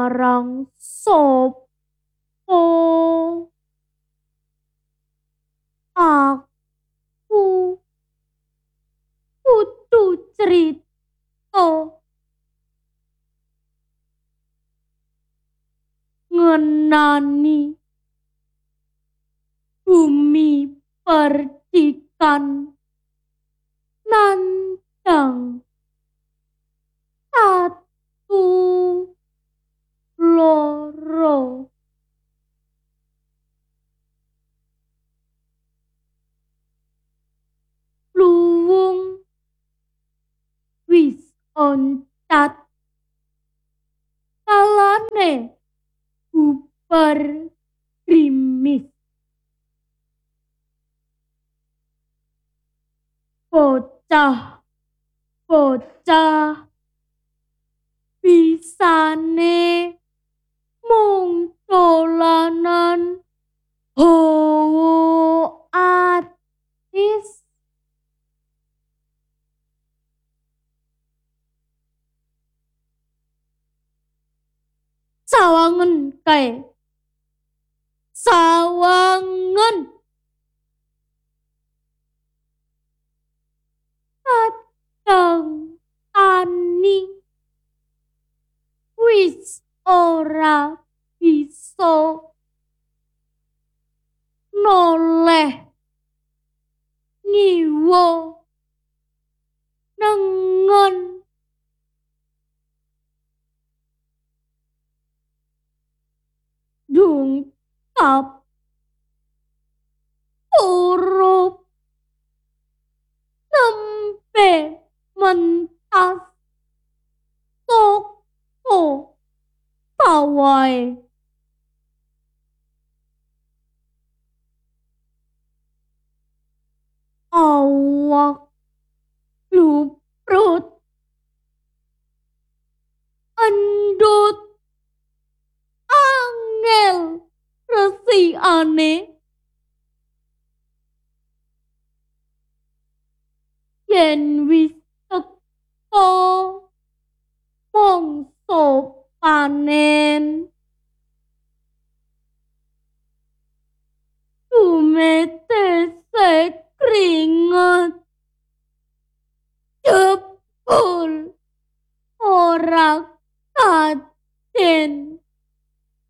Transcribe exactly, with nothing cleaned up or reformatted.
marang sapa? Aku kudu crita ngenani bumi perdikan nandang satu loro luwung wis oncat kalane bubar grimis bocah-bocah bisane mung dolanan hawa atis sawangen kae sawangen kadang tani wis ora bisa noleh ngiwa nengon dungkap urup nembe mentas toko pawai awak luprut endut angel resikane yen wis